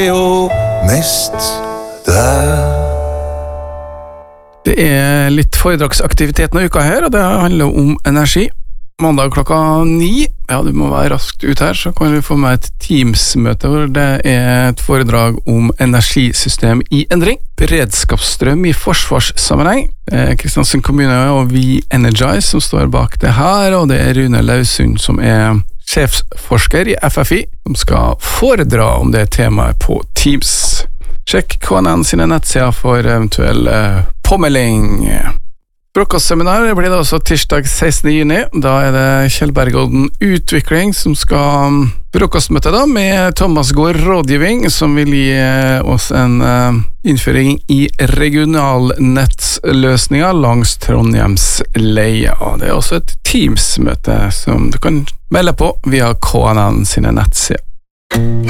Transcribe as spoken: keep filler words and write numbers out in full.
jo mest der. Det er litt foredragsaktivitet denne uka her, og det handler om energi. Mandag klokka ni, ja du må være raskt ut her, så kan du få med et Teams-møte hvor det er et foredrag om energisystem i endring, beredskapsstrøm i forsvarssammenheng. Kristiansund kommune og We Energize som står bak det her, og det er Rune Lausund som er sjefsforsker i F F I, som skal foredra om det temaet på Teams. Sjekk K N N sine nettsider for eventuell uh, påmelding. Frokostseminar blir det også tirsdag sekstende juni. Da er det Kjell Bergodden Utvikling som skal frokostmøte da, med Thomas Gård Rådgivning, som vil gi oss en uh, innføring i regionalnettsløsninger langs Trondheims leie. Det er også et Teams-møte som du kan melde på via K N N sine nettsider.